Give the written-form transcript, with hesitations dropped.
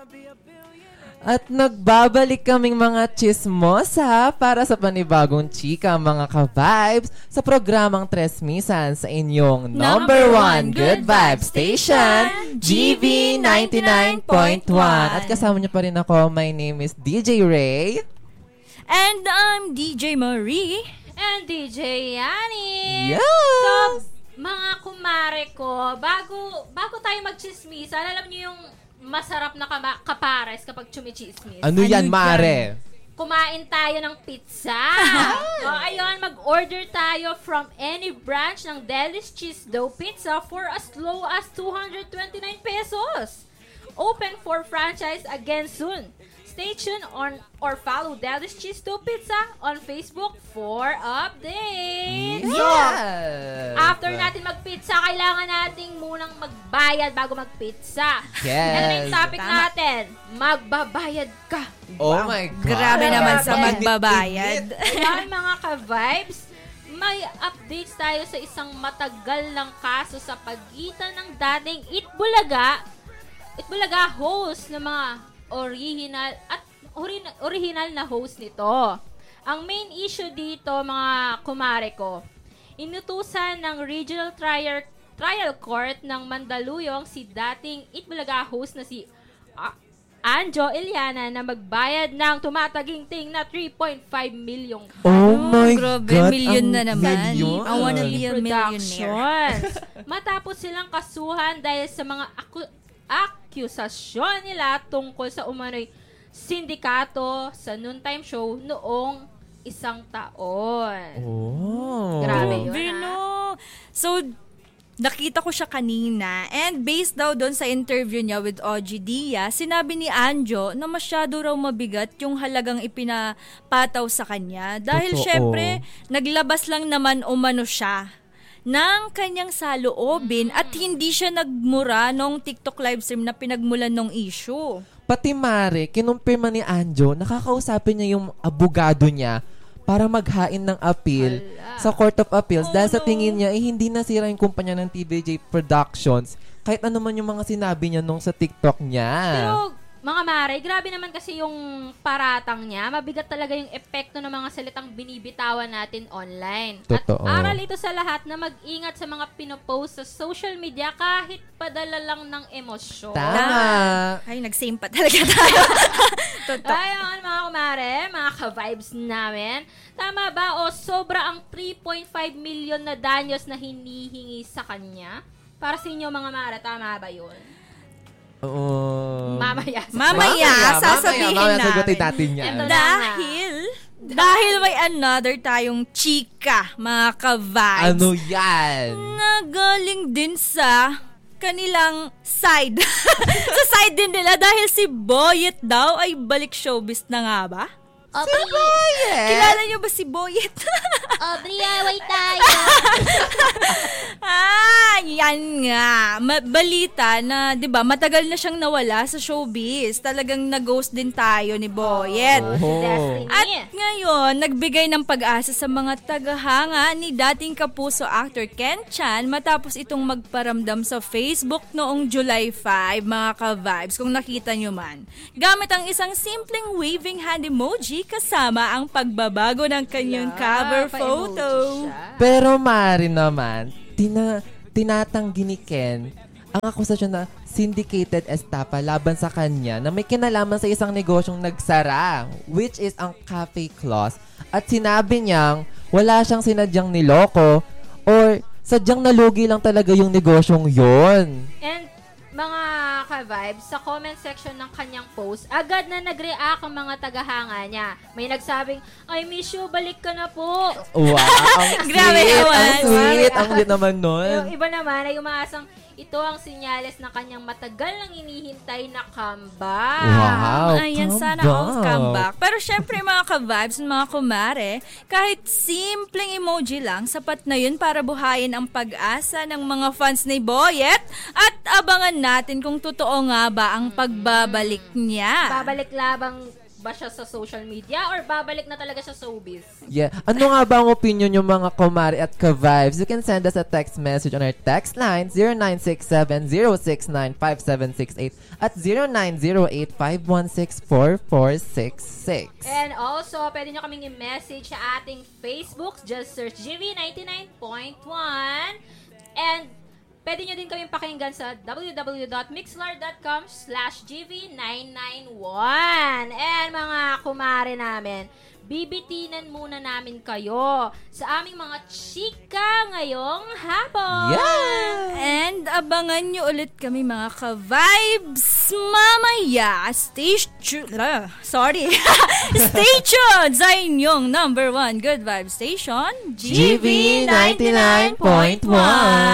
At nagbabalik kaming mga chismosa para sa panibagong chika mga ka-vibes sa programang Tres Misan sa inyong number 1 Good Vibe Station, GV 99.1. At kasama niyo pa rin ako, my name is DJ Ray. And I'm DJ Marie. And DJ Yani. Yes! So, mga kumare ko, bago tayo magchismisan, alam niyo yung masarap na kapares kapag chumichismis. Ano yan, Mare? Kumain tayo ng pizza. So, ayun, mag-order tayo from any branch ng Deli's Cheese Dough Pizza for as low as 229 pesos. Open for franchise again soon. Stay tuned on or follow Deli's Cheese Dough Pizza on Facebook for updates. Yes! So, after natin magpizza, kailangan nating munang magbayad bago magpizza. Yes. Ano yung topic natin? Magbabayad ka. Oh my God. Grabe naman sa magbabayad. Ayan, mga ka-vibes, may updates tayo sa isang matagal ng kaso sa pagitan ng dating Itbulaga host ng mga original na host nito. Ang main issue dito, mga kumare ko, inutusan ng Regional Trial Court ng Mandaluyong si dating Itbulaga host na si Anjo Eliana na magbayad ng tumataginting na 3.5 million. Oh my grabe, God. million na naman. Million? I wanna be a millionaire. Matapos silang kasuhan dahil sa mga akusasyon nila tungkol sa umano'y sindikato sa noontime show noong isang taon. Oh. Grabe yun, Bino. So, nakita ko siya kanina and based daw doon sa interview niya with OG Dia, sinabi ni Anjo na masyado raw mabigat yung halagang ipinapataw sa kanya. Dahil syempre, naglabas lang naman umano siya ng kanyang saloobin at hindi siya nagmura nung TikTok livestream na pinagmulan ng issue. Pati Mare, kinumpirma ni Anjo, nakakausapin niya yung abogado niya para maghain ng appeal sa Court of Appeals dahil sa tingin niya hindi nasira yung kumpanya ng TVJ Productions kahit ano man yung mga sinabi niya nung sa TikTok niya. Pero, mga Mare, grabe naman kasi yung paratang niya. Mabigat talaga yung epekto ng mga salitang binibitawan natin online. Totoo. At aral ito sa lahat na mag-ingat sa mga pinopost sa social media kahit padala lang ng emosyon. Tama. Ay, nag-same pa talaga tayo. Totoo. Ayun, mga kumare, mga ka-vibes namin. Tama ba o sobra ang 3.5 million na danyos na hinihingi sa kanya? Para sa inyo, mga Mare, tama ba yun? Mamaya sasabihin namin. Sagutin natin yan. Dahil may another tayong chika, mga ka-vibes. Ano yan? Nagaling din sa kanilang side. Sa side din nila dahil si Boyet daw ay balik showbiz na nga ba? Si Boyet? Kilala niyo ba si Boyet? Aubrey, away tayo. Yan nga. Balita na, 'di ba, matagal na siyang nawala sa showbiz. Talagang nag-ghost din tayo ni Boyet. At ngayon, nagbigay ng pag-asa sa mga tagahanga ni dating kapuso actor Ken Chan matapos itong magparamdam sa Facebook noong July 5, mga ka-vibes, kung nakita nyo man. Gamit ang isang simpleng waving hand emoji kasama ang pagbabago ng kanyang cover photo. Pero Mari naman, tinatanggi ni Ken ang akusasyon na syndicated estafa laban sa kanya na may kinalaman sa isang negosyong nagsara, which is ang Cafe Claus. At sinabi niyang wala siyang sinadyang niloko or sadyang nalugi lang talaga yung negosyong yon. And mga ka-vibes, sa comment section ng kanyang post, agad na nag-react ang mga tagahanga niya. May nagsabing, I miss you, balik ka na po. Wow, ang Grabe sweet, naman. ang sweet, ang lit naman nun. Yung iba naman ay umaasang, ito ang senyales ng kanyang matagal nang hinihintay na comeback. Wow, Ayan, sana all comeback. Pero syempre mga ka-vibes, mga kumare, kahit simpleng emoji lang, sapat na yun para buhayin ang pag-asa ng mga fans ni Boyet at abangan natin kung totoo nga ba ang pagbabalik niya. ba siya sa social media or babalik na talaga siya sa showbiz? Yeah. Ano nga ba ang opinion yung mga kumare at ka-vibes? You can send us a text message on our text line 0967-069-5768 at 0908-516-4466. And also, pwede nyo kaming i-message sa ating Facebook. Just search GV99.1. And pwede nyo din kaming pakinggan sa www.mixlr.com/GV991. And mga kumare namin, bibitinan muna namin kayo sa aming mga chika ngayong hapon. Yeah! And abangan nyo ulit kami mga ka-vibes mamaya. Stay tuned sa inyong number 1 Good Vibe Station, GV 99.1.